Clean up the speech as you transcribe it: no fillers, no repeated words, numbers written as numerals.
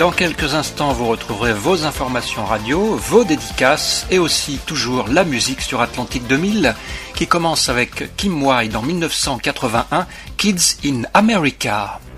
Dans quelques instants, vous retrouverez vos informations radio, vos dédicaces et aussi toujours la musique sur Atlantique 2000 qui commence avec Kim Wilde en 1981, Kids in America.